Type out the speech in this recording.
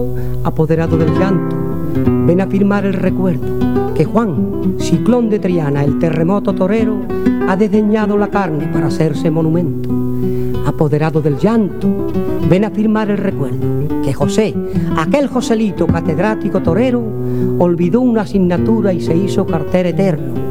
Apoderado del llanto, ven a firmar el recuerdo que Juan, ciclón de Triana, el terremoto torero, ha desdeñado la carne para hacerse monumento. Apoderado del llanto, ven a firmar el recuerdo que José, aquel Joselito catedrático torero, olvidó una asignatura y se hizo carter eterno.